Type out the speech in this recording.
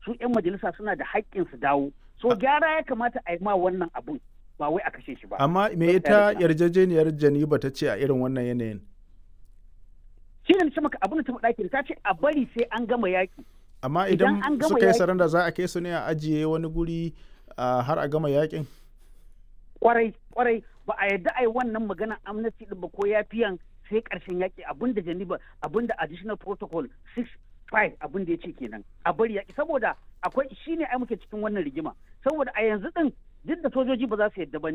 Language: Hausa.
su 'yan majalisa suna da haƙƙin su dawo. So gyara ya kamata a yi ma wannan abun ba wai a kashe shi ba. Amma me ita yarjejeniyar Geneva ta ce a irin wannan yanayin? Shi ne ce maka abin da ta faɗa ke ta ce a bari sai an gama yaƙi. Amma idan suka yi saranda za a kai su ne a ajiye wani guri har a gama yaƙin? Kwarai ba a yarda a yi wannan magana amnesty ɗin ba ko yafiyan sai ƙarshen yaƙi abin da Geneva abin da additional protocol 6.5 abin da ya ce kenan a bari yaƙi saboda akwai shi ne ai muke cikin wannan rigima saboda a yanzu ɗin duk da sojoji ba za su yarda ba